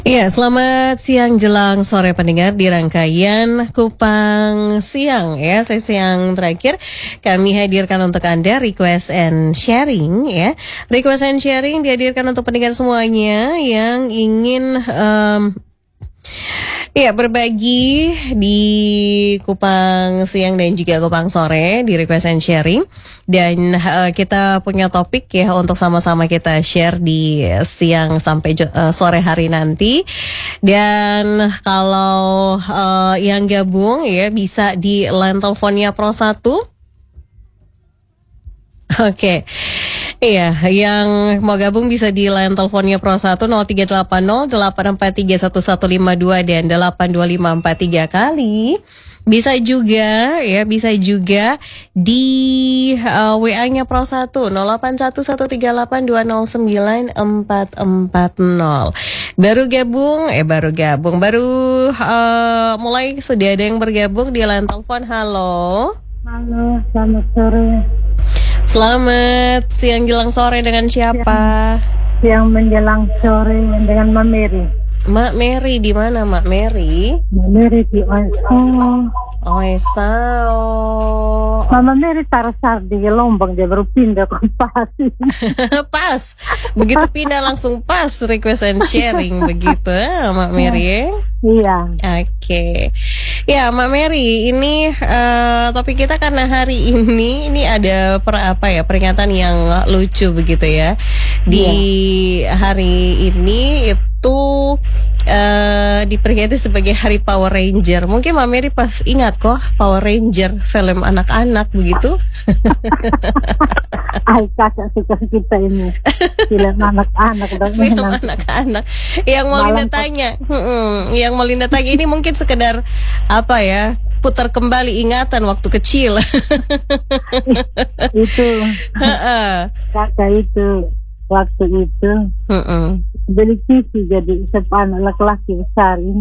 Iya, selamat siang jelang sore pendengar di rangkaian Kupang Siang ya, sesi yang terakhir kami hadirkan untuk Anda request and sharing ya. Request and sharing dihadirkan untuk pendengar semuanya yang ingin berbagi di Kupang Siang dan juga Kupang Sore di request and sharing. Dan kita punya topik ya untuk sama-sama kita share di siang sampai sore hari nanti. Dan kalau yang gabung ya bisa di line teleponnya Pro 1. Oke. Iya, yang mau gabung bisa di line teleponnya Pro 1 0380 8431152 dan 82543 kali. Bisa juga di WA-nya Pro 1 081138209440. Baru mulai sudah ada yang bergabung di line telepon. Halo. Halo, selamat sore. Selamat siang jelang sore dengan siapa? Siang menjelang sore dengan Mbak Mary. Mak Mary di mana Mak Mary? Mbak Mary di Oesau. Mama Mary taruh di Lombang, dia baru pindah ke Pasir. Pas, begitu pindah langsung pas request and sharing begitu Mak Mary ya? Iya. Oke. Ya Mak Mary, ini topik kita karena hari ini ada peringatan yang lucu begitu ya. Di hari ini itu diperingati sebagai Hari Power Ranger. Mungkin Mak Mary pas ingat kok Power Ranger film anak-anak begitu. Kakak suka kita ini film anak-anak. Film anak-anak. Yang mau Linda tanya ini mungkin sekedar putar kembali ingatan waktu kecil. Itu kakak itu waktu itu beli TV jadi anak laki-laki besar ini.